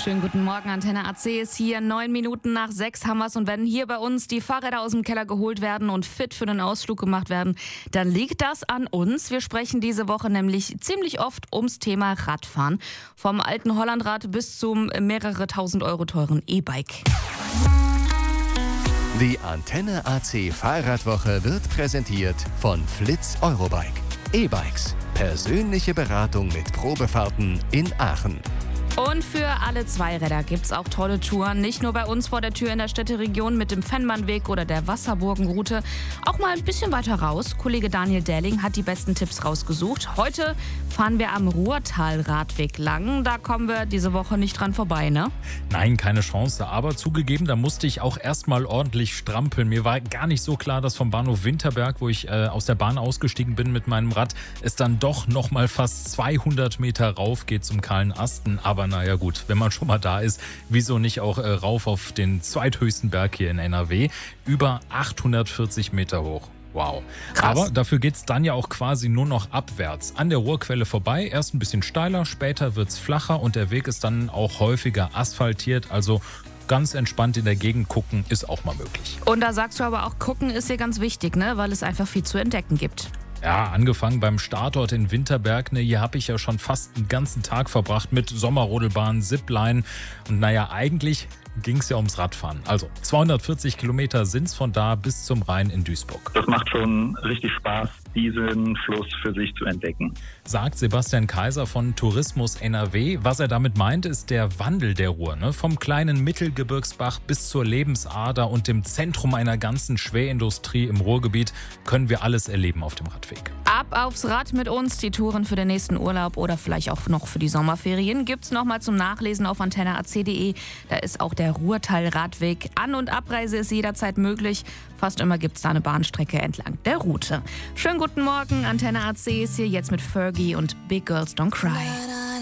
Schönen guten Morgen, Antenne AC ist hier. 9 Minuten nach 6 haben wir's. Und wenn hier bei uns die Fahrräder aus dem Keller geholt werden und fit für den Ausflug gemacht werden, dann liegt das an uns. Wir sprechen diese Woche nämlich ziemlich oft ums Thema Radfahren. Vom alten Hollandrad bis zum mehrere tausend Euro teuren E-Bike. Die Antenne AC Fahrradwoche wird präsentiert von Fliz Eurobike. E-Bikes. Persönliche Beratung mit Probefahrten in Aachen. Und für alle Zweiräder gibt's auch tolle Touren. Nicht nur bei uns vor der Tür in der Städteregion mit dem Fennmannweg oder der Wasserburgenroute. Auch mal ein bisschen weiter raus. Kollege Daniel Dähling hat die besten Tipps rausgesucht. Heute fahren wir am Ruhrtal-Radweg lang. Da kommen wir diese Woche nicht dran vorbei, ne? Nein, keine Chance. Aber zugegeben, da musste ich auch erstmal ordentlich strampeln. Mir war gar nicht so klar, dass vom Bahnhof Winterberg, wo ich aus der Bahn ausgestiegen bin mit meinem Rad, es dann doch noch mal fast 200 Meter rauf geht zum Kahlen Asten. Aber naja gut, wenn man schon mal da ist, wieso nicht auch rauf auf den zweithöchsten Berg hier in NRW, über 840 Meter hoch. Wow. Krass. Aber dafür geht's dann ja auch quasi nur noch abwärts. An der Ruhrquelle vorbei, erst ein bisschen steiler, später wird's flacher und der Weg ist dann auch häufiger asphaltiert, also ganz entspannt in der Gegend gucken ist auch mal möglich. Und da sagst du aber auch, gucken ist hier ganz wichtig, ne? Weil es einfach viel zu entdecken gibt. Ja, angefangen beim Startort in Winterberg. Ne, hier habe ich ja schon fast einen ganzen Tag verbracht mit Sommerrodelbahn, Zipline. Und naja, eigentlich ging es ja ums Radfahren. Also 240 Kilometer sind es von da bis zum Rhein in Duisburg. Das macht schon richtig Spaß, diesen Fluss für sich zu entdecken. Sagt Sebastian Kaiser von Tourismus NRW. Was er damit meint, ist der Wandel der Ruhr. Ne? Vom kleinen Mittelgebirgsbach bis zur Lebensader und dem Zentrum einer ganzen Schwerindustrie im Ruhrgebiet können wir alles erleben auf dem Radweg. Ab aufs Rad mit uns. Die Touren für den nächsten Urlaub oder vielleicht auch noch für die Sommerferien gibt's nochmal zum Nachlesen auf antenneac.de. Da ist auch der Ruhrtal-Radweg. An- und Abreise ist jederzeit möglich. Fast immer gibt's da eine Bahnstrecke entlang der Route. Schönen guten Morgen. Antenne AC ist hier jetzt mit Fergie und Big Girls Don't Cry.